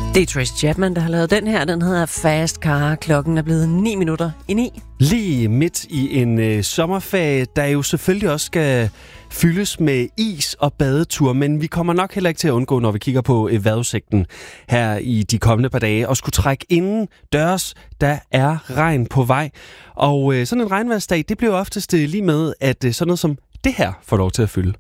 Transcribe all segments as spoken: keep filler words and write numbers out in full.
Det er Tracy Chapman, der har lavet den her. Den hedder Fast Car. Klokken er blevet ni minutter i ni. Lige midt i en øh, sommerferie, der jo selvfølgelig også skal fyldes med is og badetur, men vi kommer nok heller ikke til at undgå, når vi kigger på øh, vejrudsigten her i de kommende par dage, og skulle trække inden dørs, der er regn på vej. Og øh, sådan en regnvejrsdag, det bliver oftest øh, lige med, at øh, sådan noget som det her får lov til at fylde.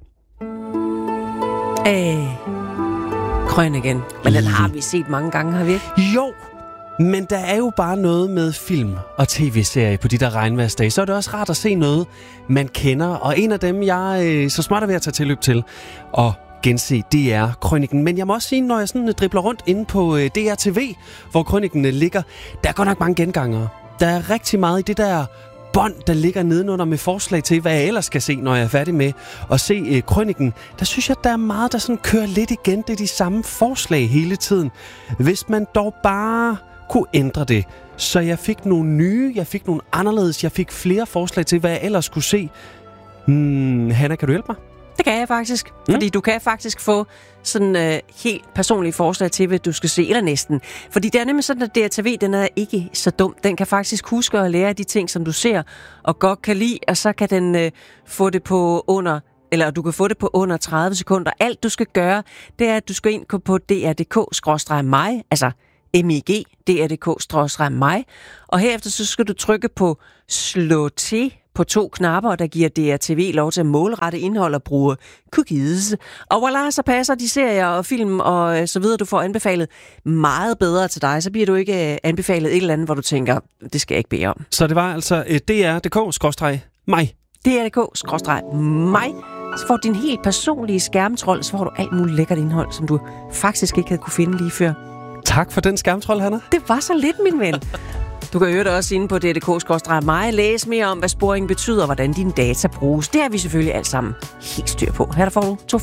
Æh, grøn igen. Men den har vi set mange gange, har vi ikke? Jo, men der er jo bare noget med film og tv-serie på de der regnvejrsdage. Så er det også rart at se noget, man kender. Og en af dem, jeg øh, så smart er ved at tage tilløb til og gense, det er Krøniken. Men jeg må også sige, når jeg sådan dribler rundt inde på øh, D R T V, hvor Krøniken øh, ligger, der er godt nok mange gengangere. Der er rigtig meget i det der bånd, der ligger nedenunder med forslag til, hvad jeg ellers skal se, når jeg er færdig med at se øh, Krøniken. Der synes jeg, der er meget, der sådan kører lidt igen. Det er de samme forslag hele tiden. Hvis man dog bare kunne ændre det, så jeg fik nogle nye, jeg fik nogle anderledes, jeg fik flere forslag til, hvad jeg ellers skulle se. Hmm, Hanna, kan du hjælpe mig? Det kan jeg faktisk. Mm. Fordi du kan faktisk få sådan øh, helt personlige forslag til, hvad du skal se, eller næsten. Fordi det er nemlig sådan, at D R T V, den er ikke så dum. Den kan faktisk huske at lære de ting, som du ser og godt kan lide, og så kan den øh, få det på under, eller du kan få det på under tredive sekunder. Alt du skal gøre, det er, at du skal ind på d r punktum d k skråstreg mig, altså M I G, D R punktum d k skråstreg mig, og herefter så skal du trykke på slå til på to knapper, der giver D R T V lov til at målrette indhold og bruge cookies. Og voilà, så passer de serier og film og så videre, du får anbefalet meget bedre til dig. Så bliver du ikke anbefalet et eller andet, hvor du tænker, det skal jeg ikke bede om. Så det var altså D R punktum d k skråstreg mig. D R punktum d k skråstreg mig. Så får du din helt personlige skærmtrold, så får du alt muligt lækkert indhold, som du faktisk ikke havde kunne finde lige før. Tak for den skærmtrold, Hanna. Det var så lidt, min ven. Du kan høre det også inde på d r punktum d k skråstreg mig. Læs mere om, hvad sporing betyder og hvordan dine data bruges. Det har vi selvfølgelig alt sammen helt styr på. Her der får du to